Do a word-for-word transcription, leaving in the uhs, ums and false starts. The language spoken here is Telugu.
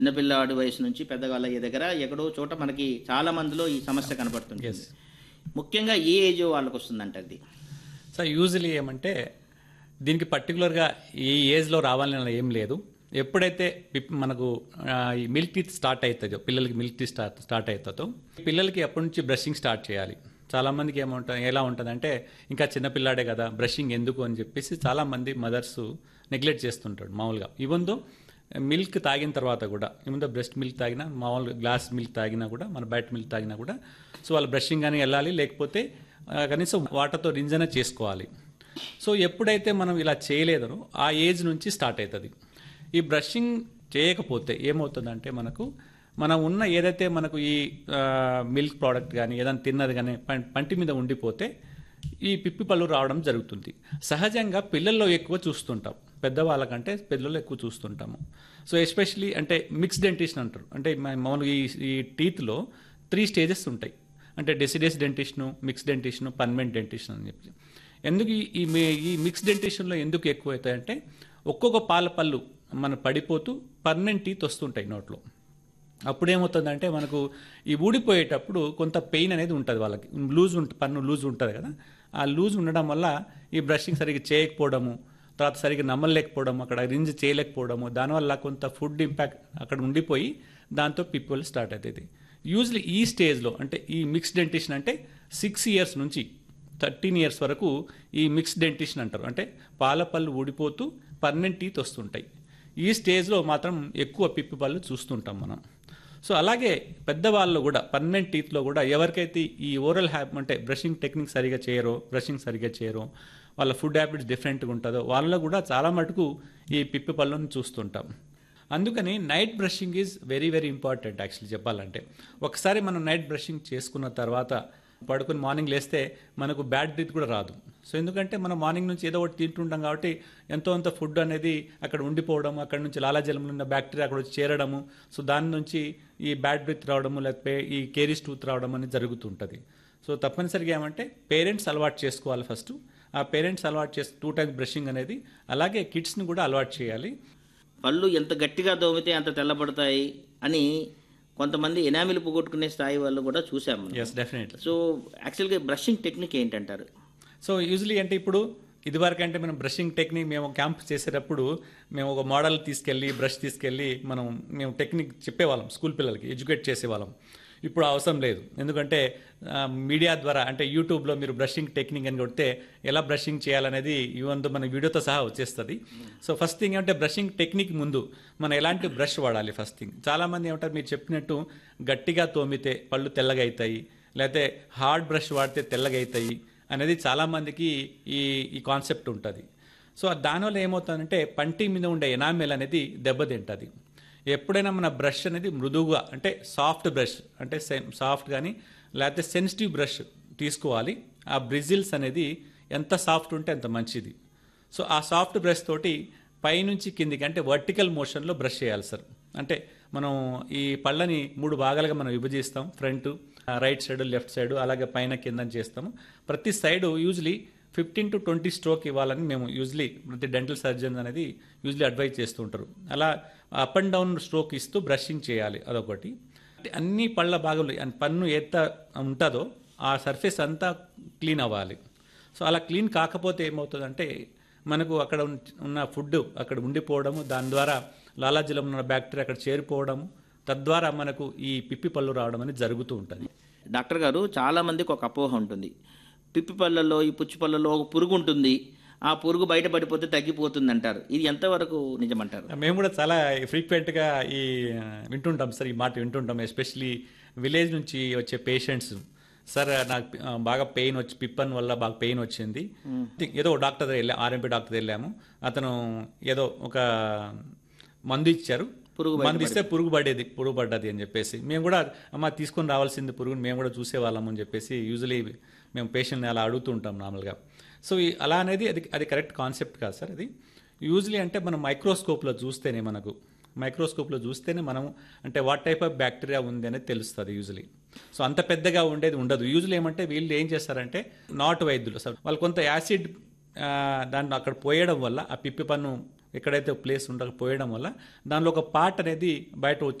చిన్నపిల్లాడి వయసు నుంచి పెద్దవాళ్ళ అయ్యే దగ్గర ఎక్కడో చోట మనకి చాలా మందిలో ఈ సమస్య కనబడుతుంది. ఎస్ ముఖ్యంగా ఏ ఏజ్ వాళ్ళకి వస్తుందంట అది? సో యూజువలీ ఏమంటే దీనికి పర్టికులర్గా ఈ ఏజ్లో రావాలని ఏం లేదు. ఎప్పుడైతే పిప్- మనకు ఆ, ఈ మిల్క్ టీత్ స్టార్ట్ అవుతుందో, పిల్లలకి మిల్క్ టీత్ స్టార్ట్ స్టార్ట్ అవుతుందో పిల్లలకి అప్పటి నుంచి బ్రషింగ్ స్టార్ట్ చేయాలి. చాలామందికి ఏముంటుంది, ఎలా ఉంటుందంటే ఇంకా చిన్నపిల్లాడే కదా బ్రషింగ్ ఎందుకు అని చెప్పేసి చాలామంది మదర్స్ నెగ్లెక్ట్ చేస్తుంటాడు మామూలుగా. ఈవెన్ దో మిల్క్ తాగిన తర్వాత కూడా, ఈవెన్ దో బ్రెస్ట్ మిల్క్ తాగినా, మామూలు గ్లాస్ మిల్క్ తాగినా కూడా, మన బయట మిల్క్ తాగినా కూడా సో వాళ్ళు బ్రషింగ్ అని వెళ్ళాలి, లేకపోతే ఆ, కనీసం వాటర్తో రింజన చేసుకోవాలి. సో ఎప్పుడైతే మనం ఇలా చేయలేదో ఆ ఏజ్ నుంచి స్టార్ట్ అవుతుంది. ఈ బ్రషింగ్ చేయకపోతే ఏమవుతుందంటే మనకు మనం ఉన్న ఏదైతే మనకు ఈ మిల్క్ ప్రోడక్ట్ కానీ ఏదైనా తిన్నది కానీ పం- పంటి మీద ఉండిపోతే ఈ పిప్పి పళ్ళు రావడం జరుగుతుంది. సహజంగా పిల్లల్లో ఎక్కువ చూస్తుంటాం, పెద్దవాళ్ళకంటే పిల్లల్లో ఎక్కువ చూస్తుంటాము. సో ఎస్పెషలీ అంటే మిక్స్ డెంటిషన్ అంటారు. అంటే మ- మామూలుగా ఈ ఈ టీత్లో త్రీ స్టేజెస్ ఉంటాయి. అంటే డెసిడెస్ డెంటిషను, మిక్స్ డెంటిషను, పర్మనెంట్ డెంటిషన్ అని చెప్పి. ఎందుకు ఈ ఈ మి- ఈ మిక్స్ డెంటిషన్లో ఎందుకు ఎక్కువ అవుతాయంటే ఒక్కొక్క పాల పళ్ళు మన పడిపోతూ పర్మనెంట్ టీత్ వస్తుంటాయి నోట్లో. అప్పుడు ఏమవుతుందంటే మనకు ఈ ఊడిపోయేటప్పుడు కొంత పెయిన్ అనేది ఉంటుంది వాళ్ళకి. లూజ్ ఉంట పన్ను లూజ్ ఉంటుంది కదా, ఆ లూజ్ ఉండడం వల్ల ఈ బ్రషింగ్ సరిగ్గా చేయకపోవడము, తర్వాత సరిగ్గా నమ్మలేకపోవడం, అక్కడ రింజ్ చేయలేకపోవడము, దానివల్ల కొంత ఫుడ్ ఇంపాక్ట్ అక్కడ ఉండిపోయి దాంతో పిప్పులు స్టార్ట్ అవుతుంది. యూజువలీ ఈ స్టేజ్లో అంటే ఈ మిక్స్ డెంటిషన్ అంటే సిక్స్ ఇయర్స్ నుంచి థర్టీన్ ఇయర్స్ వరకు ఈ మిక్స్ డెంటిషన్ అంటారు. అంటే పాల పళ్ళు ఊడిపోతూ పర్మనెంట్ టీత్ వస్తుంటాయి. ఈ స్టేజ్లో మాత్రం ఎక్కువ పిప్పి పళ్ళు చూస్తుంటాం మనం. సో అలాగే పెద్దవాళ్ళు కూడా పర్మనెంట్ టీత్లో కూడా ఎవరికైతే ఈ ఓరల్ హ్యాబ్ అంటే బ్రషింగ్ టెక్నిక్ సరిగా చేయరో, బ్రషింగ్ సరిగా చేయరో, వాళ్ళ ఫుడ్ హ్యాబిట్స్ డిఫరెంట్గా ఉంటుందో వాళ్ళలో కూడా చాలా మటుకు ఈ పిప్పి పళ్ళను చూస్తుంటాం. అందుకని night brushing is very very important actually చెప్పాలంటే. ఒకసారి మనం నైట్ బ్రషింగ్ చేసుకున్న తర్వాత పడుకుని మార్నింగ్ లేస్తే మనకు బ్యాడ్ బ్రీత్ కూడా రాదు. సో ఎందుకంటే మనం మార్నింగ్ నుంచి ఏదో ఒకటి తింటుంటాం కాబట్టి ఎంతో అంత ఫుడ్ అనేది అక్కడ ఉండిపోవడం, అక్కడ నుంచి లాలాజలంలో ఉన్న బ్యాక్టీరియా అక్కడ వచ్చి చేరడము, సో దాని నుంచి ఈ బ్యాడ్ బ్రీత్ రావడము, లేకపోతే ఈ కేరీస్ టూత్ రావడం అనేది జరుగుతుంటుంది. సో తప్పనిసరిగా ఏమంటే పేరెంట్స్ అలవాటు చేసుకోవాలి ఫస్ట్. ఆ పేరెంట్స్ అలవాటు చేసి టూ టైమ్స్ బ్రషింగ్ అనేది, అలాగే కిడ్స్ని కూడా అలవాటు చేయాలి. పళ్ళు ఎంత గట్టిగా దోమితే అంత తెల్లబడతాయి అని కొంతమంది ఎనామిల్ పోగొట్టుకునే స్థాయి వాళ్ళు కూడా చూసాము మనం. Yes definitely. సో యాక్చువల్గా బ్రషింగ్ టెక్నిక్ ఏంటంటారు? సో యూజువలీ అంటే ఇప్పుడు ఇదివరకు అంటే మనం బ్రషింగ్ టెక్నిక్ మేము క్యాంప్ చేసేటప్పుడు మేము ఒక మోడల్ తీసుకెళ్ళి బ్రష్ తీసుకెళ్ళి మనం మేము టెక్నిక్ చెప్పేవాళ్ళం, స్కూల్ పిల్లలకి ఎడ్యుకేట్ చేసేవాళ్ళం. ఇప్పుడు అవసరం లేదు. ఎందుకంటే ఆ, మీడియా ద్వారా అంటే యూట్యూబ్లో మీరు బ్రషింగ్ టెక్నిక్ అని కొడితే ఎలా బ్రషింగ్ చేయాలనేది ఈవెన్ మన వీడియోతో సహా వచ్చేస్తుంది. సో ఫస్ట్ థింగ్ ఏమంటే బ్రషింగ్ టెక్నిక్ ముందు మనం ఎలాంటి బ్రష్ వాడాలి ఫస్ట్ థింగ్. చాలామంది ఏమంటారు మీరు చెప్పినట్టు గట్టిగా తోమితే పళ్ళు తెల్లగా అవుతాయి, లేకపోతే హార్డ్ బ్రష్ వాడితే తెల్లగా అవుతాయి అనేది చాలామందికి ఈ ఈ కాన్సెప్ట్ ఉంటుంది. సో దానివల్ల ఏమవుతుందంటే పంటి మీద ఉండే ఎనామెల్ అనేది దెబ్బతింటుంది. ఎప్పుడైనా మన బ్రష్ అనేది మృదువుగా అంటే సాఫ్ట్ బ్రష్ అంటే సాఫ్ట్ కానీ లేకపోతే సెన్సిటివ్ బ్రష్ తీసుకోవాలి. ఆ బ్రిజిల్స్ అనేది ఎంత సాఫ్ట్ ఉంటే అంత మంచిది. సో ఆ సాఫ్ట్ బ్రష్ తోటి పైనుంచి కిందికి అంటే వర్టికల్ మోషన్లో బ్రష్ చేయాలి సార్. అంటే మనం ఈ పళ్ళని మూడు భాగాలుగా మనం విభజిస్తాం, front, right side, left side, అలాగే పైన కింద చేస్తాము. ప్రతి side usually fifteen to twenty stroke ఇవ్వాలని మేము యూజువలీ ప్రతి డెంటల్ సర్జన్ అనేది యూజువలీ అడ్వైజ్ చేస్తూ ఉంటారు. అలా అప్ అండ్ డౌన్ స్ట్రోక్ ఇస్తూ బ్రషింగ్ చేయాలి. అదొకటి. అంటే అన్ని పళ్ళ భాగాలు పన్ను ఎంత ఉంటుందో ఆ సర్ఫేస్ అంతా క్లీన్ అవ్వాలి. సో అలా క్లీన్ కాకపోతే ఏమవుతుందంటే మనకు అక్కడ ఉన్- ఉన్న ఫుడ్ అక్కడ ఉండిపోవడము, దాని ద్వారా లాలాజలం ఉన్న బ్యాక్టీరియా అక్కడ చేరిపోవడము, తద్వారా మనకు ఈ పిప్పి పళ్ళు రావడం అనేది జరుగుతూ ఉంటుంది. డాక్టర్ గారు, చాలా మందికి ఒక అపోహ ఉంటుంది. పిప్పి పళ్ళల్లో, ఈ పుచ్చి పళ్ళల్లో ఒక పురుగు ఉంటుంది, ఆ పురుగు బయటపడిపోతే తగ్గిపోతుంది అంటారు. ఇది ఎంతవరకు నిజమంటారు? మేము కూడా చాలా ఫ్రీక్వెంట్గా ఈ ఆ, వింటుంటాం సార్, ఈ మాట వింటుంటాం. ఎస్పెషలీ విలేజ్ నుంచి వచ్చే పేషెంట్స్, సార్ నాకు ఆ, బాగా పెయిన్ వచ్చి పిప్పన్ వల్ల బాగా పెయిన్ వచ్చింది, ఏదో ఒక డాక్టర్ దగ్గర వెళ్ళాము, ఆర్ఎంపీ డాక్టర్ దగ్గర వెళ్ళాము. అతను ఏదో ఒక మందు ఇచ్చారు, పురుగు మందు ఇస్తే పురుగు పడేది పురుగు పడ్డది అని చెప్పేసి మేము కూడా అమ్మ తీసుకొని రావాల్సింది పురుగుని మేము కూడా చూసేవాళ్ళం అని చెప్పేసి యూజువలీ మేము పేషెంట్ని అలా అడుగుతూ ఉంటాం నార్మల్గా. సో ఈ- అలా అనేది అది అది కరెక్ట్ కాన్సెప్ట్ కాదు సార్. అది యూజువలీ అంటే మనం మైక్రోస్కోప్లో చూస్తేనే మనకు మైక్రోస్కోప్లో చూస్తేనే మనం అంటే వాట్ టైప్ ఆఫ్ బ్యాక్టీరియా ఉంది అనేది తెలుస్తుంది యూజువలీ. సో అంత పెద్దగా ఉండేది ఉండదు. యూజువలీ ఏమంటే వీళ్ళు ఏం చేస్తారంటే నాటు వైద్యులు సార్ వాళ్ళు కొంత యాసిడ్ దాన్ని అక్కడ పోయడం వల్ల ఆ పిప్పి పన్ను ఎక్కడైతే ప్లేస్ ఉండకపోయడం వల్ల దానిలో ఒక పార్ట్ అనేది బయట